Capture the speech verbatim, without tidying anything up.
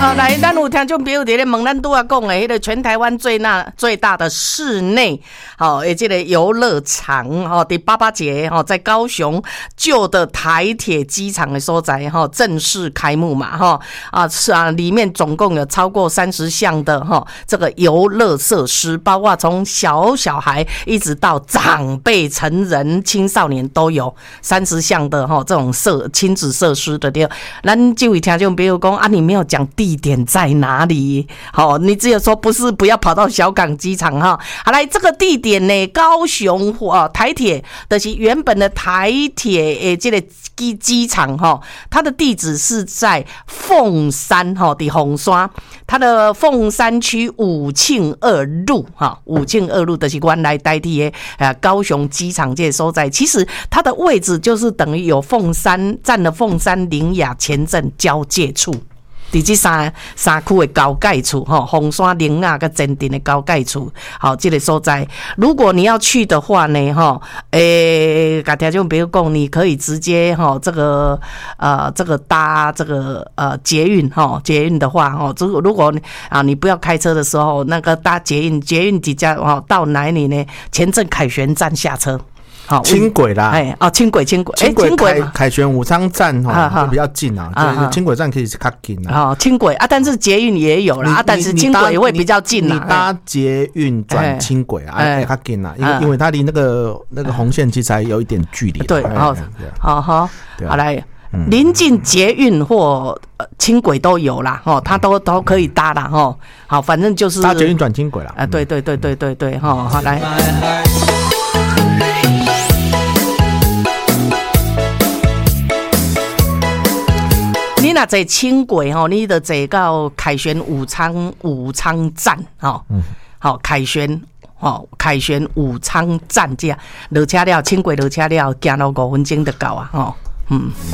啊，来，咱有听众朋友在咧问，咱拄啊讲的，迄个全台湾最大最大的室内，好、哦，诶，这个游乐场，哈、哦，第八八节，哈、哦，在高雄旧的台铁机场的所在，哈、哦，正式开幕嘛，哈、哦，啊是啊，里面总共有超过三十项的哈、哦，这个游乐设施，包括从小小孩一直到长辈、成人、青少年都有三十项的哈、哦，这种设亲子设施的对，咱这位听众朋友讲啊，你没有讲地点在哪里？好，你只有说不是，不要跑到小港机场哈。好，来这个地点呢，高雄啊台铁的是原本的台铁诶，这个机机场哈，它的地址是在凤山哈，的凤山，它的凤山区武庆二路哈，武庆二路的是原来代替的呃高雄机场这所在，其实它的位置就是等于有凤山占了凤山苓雅前镇交界处。伫这三三区的交界处，哈，凤山苓雅跟前镇的交界处，好，这个所在，如果你要去的话呢，哈，诶，甲听众朋友讲，你可以直接哈，这个呃，这个搭这个呃捷运哈，捷运的话哈，如果如果啊你不要开车的时候，那个搭捷运，捷运几家哈到哪里呢？前镇凯旋站下车。 轻轨啦， 哎哦，轻轨轻轨， 轻轨凯凯旋武昌站哈比较近啊，对，轻轨站可以是较近啊。 哦，轻轨啊，但是捷运也有啦，啊，但是轻轨也会比较近啦。 你搭捷运转轻轨啊，哎，较近啦，因为因为它离那个那个红线其实还有一点距离。 对，好，好好，好来，临近捷运或轻轨都有啦，哈，它都都可以搭啦，哈。好，反正就是搭捷运转轻轨啦。 啊，对对对对对对，哈，好来。你若坐轻轨吼，你就坐到凯旋武昌武昌站吼，好凯旋吼凯旋武昌站这样落车了，轻轨落车了，行路五分钟就到啊吼，嗯。